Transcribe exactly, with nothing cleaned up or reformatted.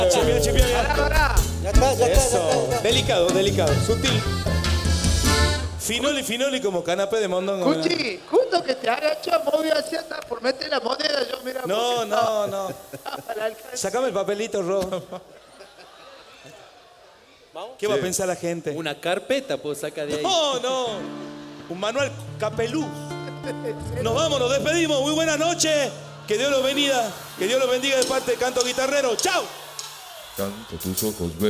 Chipia, chipia, Pará, Ya está, ya está, Eso. ya está. ya. Delicado, delicado, sutil. Finoli, finoli como canapé de mondongo. mira. Cuchi, justo que te agacha, moví hacia atrás por meter la moneda, yo mira. No, porque no, no. estaba para el alcance. Sacame el papelito, Ro. ¿Qué va a pensar la gente? Una carpeta puedo sacar de ahí. No, no. Un manual capelú. Nos vamos, nos despedimos. Muy buenas noches. Que Dios los bendiga. Que Dios los bendiga de parte de Canto Guitarrero. ¡Chao! Canto tus ojos